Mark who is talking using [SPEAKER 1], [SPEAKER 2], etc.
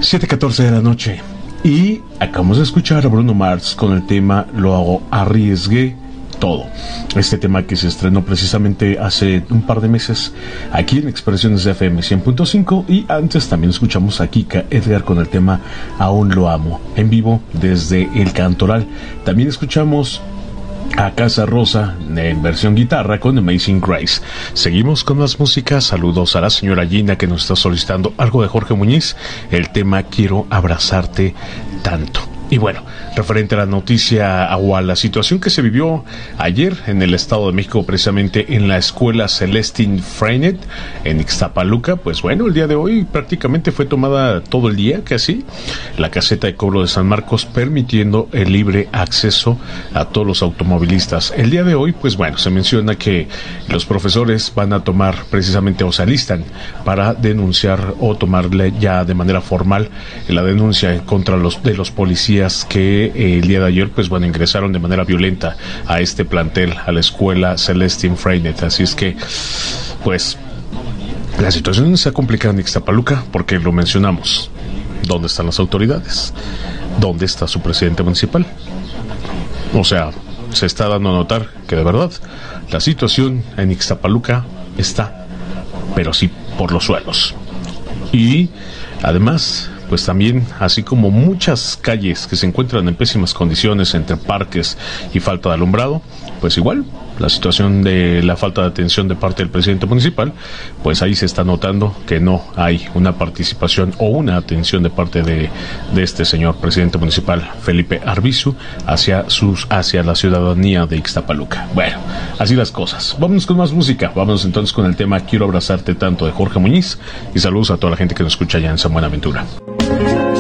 [SPEAKER 1] 7:14 de la noche. Y acabamos de escuchar a Bruno Mars con el tema Lo arriesgué todo. Este tema que se estrenó precisamente hace un par de meses aquí en Expresiones de FM 100.5. Y antes también escuchamos a Kika Edgar con el tema Aún lo amo, en vivo desde El Cantoral. También escuchamos a Casa Rosa en versión guitarra con Amazing Grace. Seguimos con más música. Saludos a la señora Gina, que nos está solicitando algo de Jorge Muñiz, el tema Quiero abrazarte tanto. Y bueno, referente a la noticia o a la situación que se vivió ayer en el Estado de México, precisamente en la escuela Celestine Freinet en Ixtapaluca, pues bueno, el día de hoy prácticamente fue tomada todo el día, casi, la caseta de cobro de San Marcos, permitiendo el libre acceso a todos los automovilistas. El día de hoy, pues bueno, se menciona que los profesores van a tomar precisamente, o se alistan para denunciar o tomarle ya de manera formal la denuncia contra los policías que el día de ayer, pues bueno, ingresaron de manera violenta a este plantel, a la escuela Celestine Freinet. Así es que, pues, la situación se ha complicado en Ixtapaluca porque lo mencionamos. ¿Dónde están las autoridades? ¿Dónde está su presidente municipal? O sea, se está dando a notar que de verdad la situación en Ixtapaluca está, pero sí, por los suelos. Y además, pues también, así como muchas calles que se encuentran en pésimas condiciones entre parques y falta de alumbrado, pues igual la situación de la falta de atención de parte del presidente municipal, pues ahí se está notando que no hay una participación o una atención de parte de este señor presidente municipal, Felipe Arbizu, hacia la ciudadanía de Ixtapaluca. Bueno, así las cosas. Vámonos con más música. Vámonos entonces con el tema Quiero abrazarte tanto de Jorge Muñiz, y saludos a toda la gente que nos escucha allá en San Buenaventura.